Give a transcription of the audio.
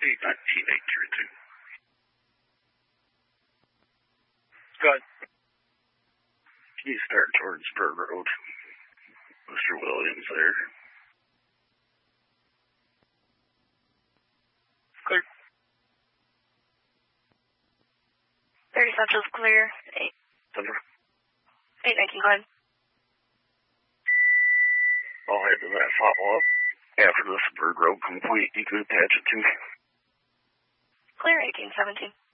819-832. Good. Can you start towards Bird Road? Mr. Williams there. Clear. 30 Central's clear. 819, go ahead. I'll head to that follow-up. After this Bird Road complaint, you can attach it to me. Clear 1817.